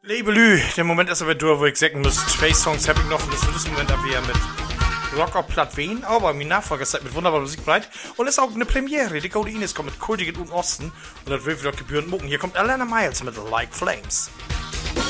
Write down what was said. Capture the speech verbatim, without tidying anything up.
Liebe Lü, der Moment ist aber durch, wo ich sagen muss, zwei Songs habe ich noch und das wird das Moment da wieder mit Rocker Platt Wien, aber mein Nachfolger ist mit wunderbarer Musik bereit und ist auch eine Premiere. Die Golden Ines kommt mit Kultigen und Osten und das will wieder gebührend mucken. Hier kommt Alana Miles mit Like Flames.